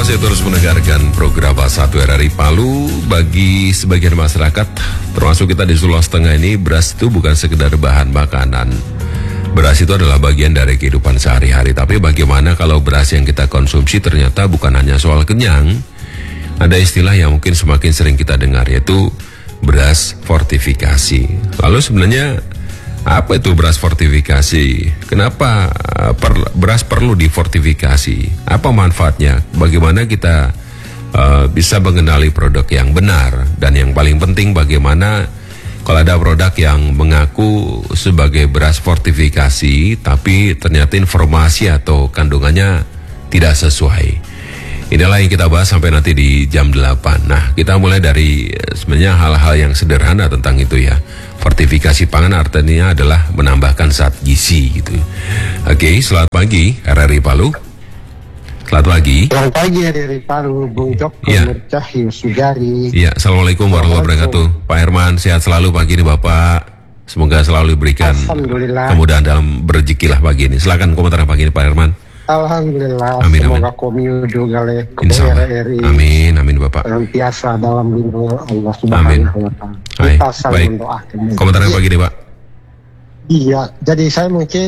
masih terus mendengarkan program Satu RRI Palu. Bagi sebagian masyarakat, termasuk kita di Sulawesi Tengah ini, beras itu bukan sekedar bahan makanan. Beras itu adalah bagian dari kehidupan sehari-hari. Tapi bagaimana kalau beras yang kita konsumsi ternyata bukan hanya soal kenyang? Ada istilah yang mungkin semakin sering kita dengar, yaitu beras fortifikasi. Lalu sebenarnya apa itu beras fortifikasi? Kenapa beras perlu difortifikasi? Apa manfaatnya? Bagaimana kita bisa mengenali produk yang benar? Dan yang paling penting, bagaimana kalau ada produk yang mengaku sebagai beras fortifikasi tapi ternyata informasi atau kandungannya tidak sesuai? Inilah yang kita bahas sampai nanti di jam 8. Nah, kita mulai dari sebenarnya hal-hal yang sederhana tentang itu ya. Fortifikasi pangan artinya adalah menambahkan zat gizi gitu. Oke, selamat pagi RRI Palu. Selamat pagi. Selamat pagi RRI Palu, Bung Joko, ya. Cahyo Sugari. Iya, Assalamualaikum warahmatullahi wabarakatuh. Pak Herman, sehat selalu pagi ini Bapak. Semoga selalu diberikan kemudahan dalam berezekilah pagi ini. Silakan komentar pagi ini Pak Herman. Alhamdulillah, amin, semoga komiu juga oleh RRI. Amin, amin Bapak. Senantiasa dalam lindungan Allah Subhanahu wa Ta'ala. Kita saling mendoakan. Komentarnya pagi ini Pak. Iya, jadi saya mungkin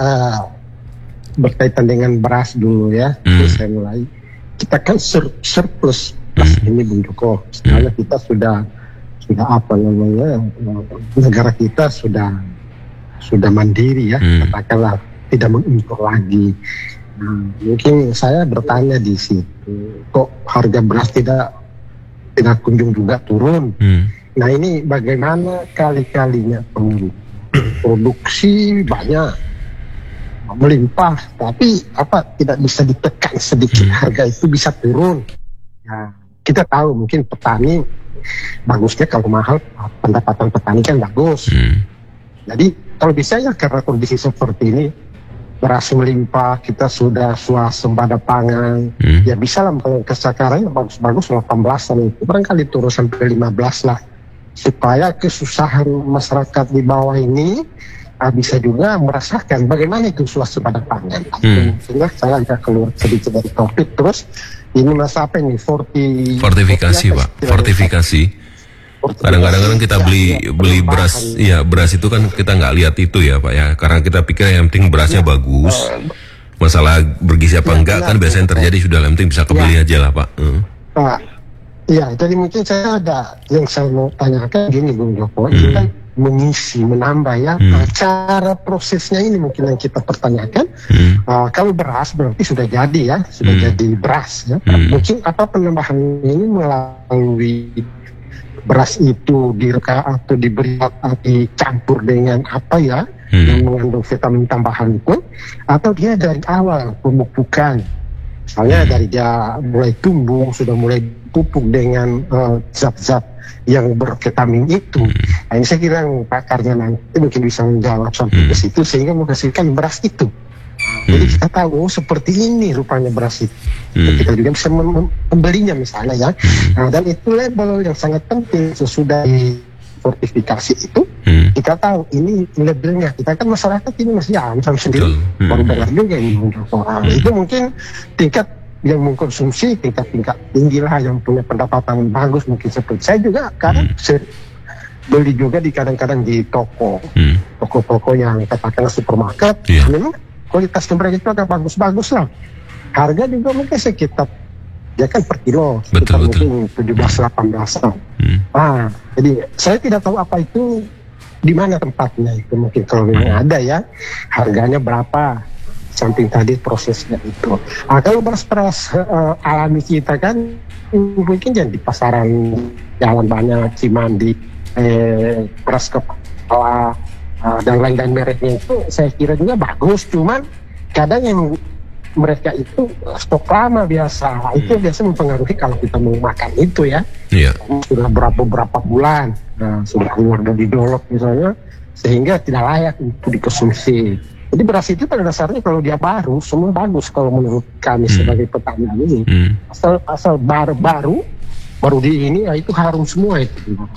berkaitan dengan beras dulu ya. Saya mulai. Kita kan surplus beras ini Bung Joko. Sebenarnya kita sudah apa namanya, negara kita sudah mandiri ya. Katakanlah tidak mengimpor lagi. Mungkin saya bertanya di situ, kok harga beras tidak kunjung juga turun? Nah ini bagaimana kali-kalinya produksi banyak melimpah, tapi tidak bisa ditekan sedikit harga itu bisa turun. Nah, kita tahu mungkin petani bagusnya kalau mahal, pendapatan petani kan bagus. Jadi kalau bisa ya karena kondisi seperti ini, beras melimpah, kita sudah swasembada pangan, ya bisa lah kalau kesakarannya bagus-bagus 18-an itu, barangkali turun sampai 15 lah, supaya kesusahan masyarakat di bawah ini bisa juga merasakan bagaimana itu swasembada pangan. Sehingga saya agak keluar sedikit dari topik, terus ini masa apa ini? Fortifikasi Pak, fortifikasi. Kadang-kadang kita beli beras, ya beras itu kan kita nggak lihat itu ya Pak ya, karena kita pikir yang penting berasnya bagus. Masalah bergizi apa enggak kan biasanya terjadi, sudah yang penting bisa kebeli aja lah Pak. Iya, jadi mungkin saya ada yang saya mau tanyakan gini Bung Joko, ini kan mengisi, menambah ya, cara prosesnya ini mungkin yang kita pertanyakan. Kalau beras berarti sudah jadi ya, sudah jadi beras ya. Mungkin apa penambahan ini melalui beras itu direka atau diberi atau dicampur dengan apa ya yang mengandung vitamin tambahan itu, atau dia dari awal pemupukan, misalnya dari dia mulai tumbuh sudah mulai pupuk dengan zat-zat yang bervitamin itu. Nah, ini saya kira pakarnya nanti mungkin bisa menjawab sampai ke situ sehingga menghasilkan beras itu. Jadi kita tahu seperti ini rupanya beras itu. Kita juga bisa membelinya misalnya ya. Nah, dan itu label yang sangat penting sesudah fortifikasi itu. Kita tahu ini labelnya. Kita kan masyarakat ini masih awam sendiri. Baru dengar juga ini. Itu mungkin tingkat yang mengkonsumsi tingkat tinggi lah, yang punya pendapatan bagus mungkin seperti saya juga kadang beli juga di kadang-kadang di toko yang katakanlah supermarket. Memang kualitasnya mereka itu agak bagus-bagus lah. Harga juga mungkin sekitar, ya kan per kilo, sekitar mungkin 17-18. Jadi saya tidak tahu apa itu, di mana tempatnya itu, mungkin kalau memang ada ya, harganya berapa, samping tadi prosesnya itu. Kalau beras-beras alami kita kan, mungkin jadi di pasaran jalan banyak, Cimandi, beras kepala, dan lain-lain mereknya itu saya kira juga bagus, cuman kadang yang mereka itu stok lama biasa, itu biasa mempengaruhi kalau kita mau makan itu ya. Sudah berapa bulan, sudah keluar dari dolok misalnya, sehingga tidak layak untuk dikonsumsi. Jadi beras itu pada dasarnya kalau dia baru, semua bagus kalau menurut kami sebagai petani ini. Asal baru di ini, ya itu harum semua itu.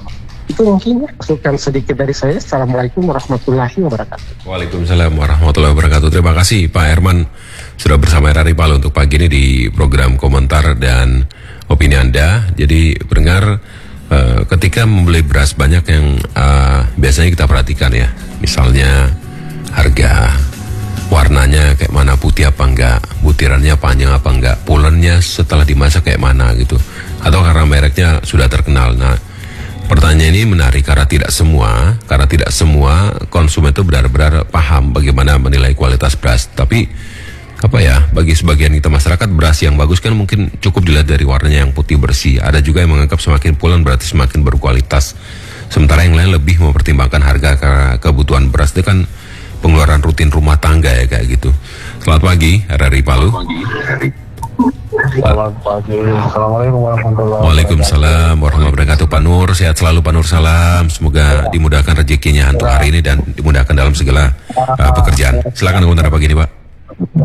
Itu mungkin masukan sedikit dari saya. Assalamualaikum warahmatullahi wabarakatuh. Waalaikumsalam warahmatullahi wabarakatuh. Terima kasih Pak Herman sudah bersama RRI Palu untuk pagi ini di program komentar dan opini Anda. Jadi pendengar, ketika membeli beras banyak yang biasanya kita perhatikan ya, misalnya harga, warnanya kayak mana, putih apa enggak, butirannya panjang apa enggak, pulennya setelah dimasak kayak mana gitu, atau karena mereknya sudah terkenal. Nah, pertanyaan ini menarik karena tidak semua konsumen itu benar-benar paham bagaimana menilai kualitas beras. Tapi bagi sebagian kita masyarakat, beras yang bagus kan mungkin cukup dilihat dari warnanya yang putih bersih. Ada juga yang menganggap semakin pulen berarti semakin berkualitas. Sementara yang lain lebih mempertimbangkan harga karena kebutuhan beras itu kan pengeluaran rutin rumah tangga ya kayak gitu. Selamat pagi, RRI Palu. Selamat pagi. Assalamualaikum warahmatullahi wabarakatuh. Waalaikumsalam warahmatullahi wabarakatuh. Pak Nur, sehat selalu Pak Nur, salam. Semoga dimudahkan rezekinya untuk hari ini dan dimudahkan dalam segala pekerjaan. Silakan komentar pagi ini Pak.